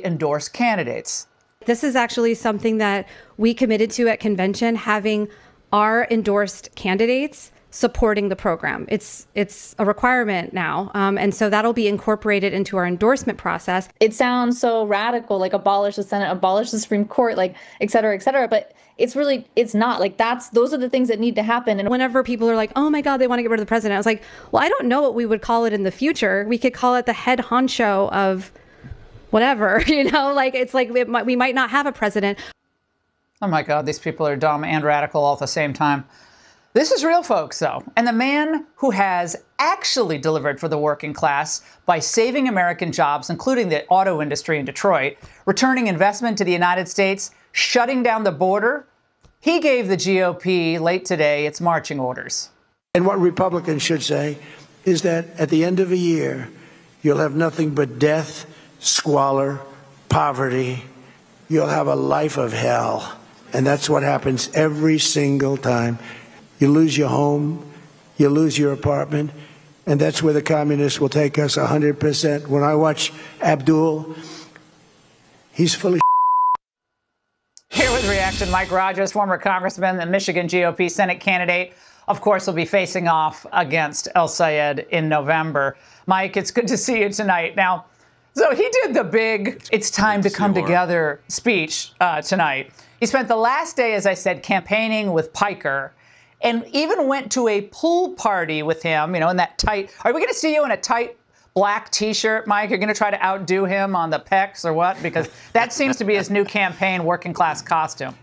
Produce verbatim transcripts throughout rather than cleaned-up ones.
endorse candidates. This is actually something that we committed to at convention, having our endorsed candidates supporting the program. It's it's a requirement now. Um, and so that'll be incorporated into our endorsement process. It sounds so radical, like abolish the Senate, abolish the Supreme Court, like et cetera, et cetera. But it's really, it's not. Like that's, those are the things that need to happen. And whenever people are like, oh my God, they want to get rid of the president, I was like, well, I don't know what we would call it in the future. We could call it the head honcho of whatever, you know, like it's like it might, we might not have a president. Oh my God, these people are dumb and radical all at the same time. This is real, folks, though. And the man who has actually delivered for the working class by saving American jobs, including the auto industry in Detroit, returning investment to the United States, shutting down the border, he gave the G O P late today its marching orders. And what Republicans should say is that at the end of a year, you'll have nothing but death, squalor, poverty. You'll have a life of hell. And that's what happens every single time. You lose your home, you lose your apartment, and that's where the communists will take us one hundred percent. When I watch Abdul, he's full of Here with reaction, Mike Rogers, former congressman and Michigan G O P Senate candidate, of course, will be facing off against El Sayed in November. Mike, it's good to see you tonight. Now, so he did the big "it's time to come together" speech uh, tonight. He spent the last day, as I said, campaigning with Piker, and even went to a pool party with him, you know, in that tight. Are we going to see you in a tight black T-shirt, Mike? You're going to try to outdo him on the pecs or what? Because that seems to be his new campaign working class costume.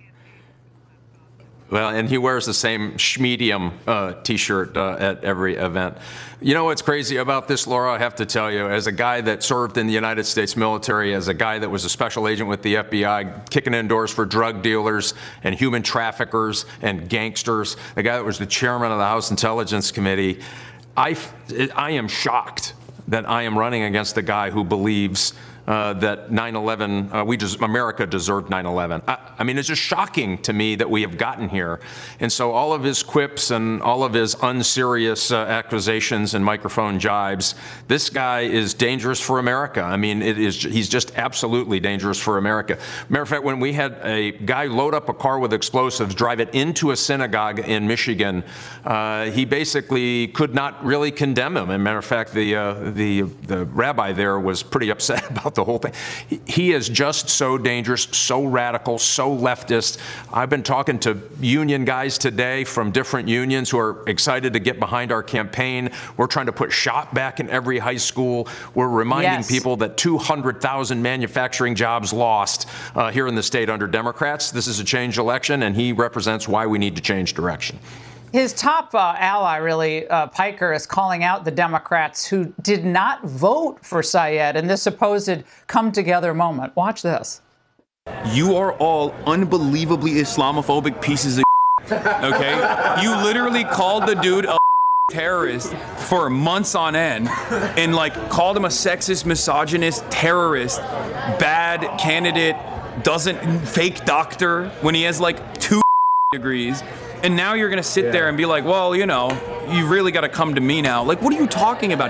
Well, and he wears the same schmedium uh, T-shirt uh, at every event. You know what's crazy about this, Laura? I have to tell you, as a guy that served in the United States military, as a guy that was a special agent with the F B I, kicking in doors for drug dealers and human traffickers and gangsters, the guy that was the chairman of the House Intelligence Committee, I, I am shocked that I am running against a guy who believes Uh, that nine eleven, uh, we just, America deserved nine eleven. I, I mean, it's just shocking to me that we have gotten here. And so all of his quips and all of his unserious uh, accusations and microphone jibes, this guy is dangerous for America. I mean, it is, he's just absolutely dangerous for America. Matter of fact, when we had a guy load up a car with explosives, drive it into a synagogue in Michigan, uh, he basically could not really condemn him. As a matter of fact, the, uh, the, the rabbi there was pretty upset about the whole thing. He is just so dangerous, so radical, so leftist. I've been talking to union guys today from different unions who are excited to get behind our campaign. We're trying to put SHOP back in every high school. We're reminding yes. people that two hundred thousand manufacturing jobs lost uh, here in the state under Democrats. This is a changed election, and he represents why we need to change direction. His top uh, ally, really, uh, Piker, is calling out the Democrats who did not vote for Sayed in this supposed come-together moment. Watch this. You are all unbelievably Islamophobic pieces of okay? You literally called the dude a terrorist for months on end and, like, called him a sexist, misogynist, terrorist, bad candidate, doesn't fake doctor when he has, like, two degrees. And now you're going to sit yeah. there and be like, well, you know, you really got to come to me now. Like, what are you talking about?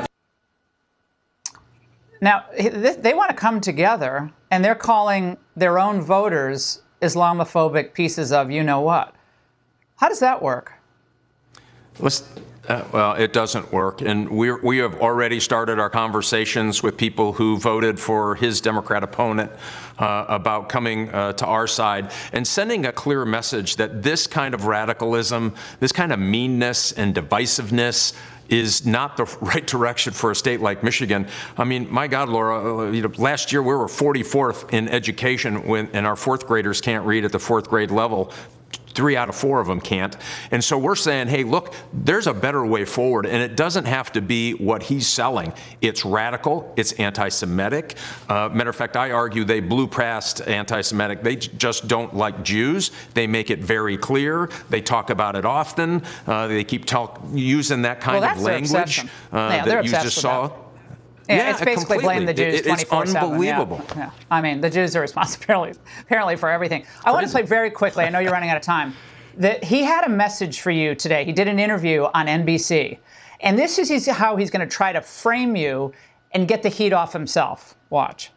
Now, they want to come together, and they're calling their own voters Islamophobic pieces of you-know-what. How does that work? Let's, uh, well, it doesn't work. And we're, we have already started our conversations with people who voted for his Democrat opponent uh, about coming uh, to our side and sending a clear message that this kind of radicalism, this kind of meanness and divisiveness is not the right direction for a state like Michigan. I mean, my God, Laura, you know, last year we were forty-fourth in education when, and our fourth graders can't read at the fourth grade level. Three out of four of them can't. And so we're saying, hey, look, there's a better way forward, and it doesn't have to be what he's selling. It's radical. It's anti-Semitic. Uh, matter of fact, I argue they blew past anti-Semitic. They just don't like Jews. They make it very clear. They talk about it often. Uh, they keep talk, using that kind well, of language uh, yeah, that you just saw. Yeah, yeah, it's basically completely. blame the Jews twenty-four seven. It's unbelievable. Yeah, yeah. I mean, the Jews are responsible apparently for everything. I want to play very quickly. I know you're running out of time. That he had a message for you today. He did an interview on N B C. And this is how he's going to try to frame you and get the heat off himself. Watch.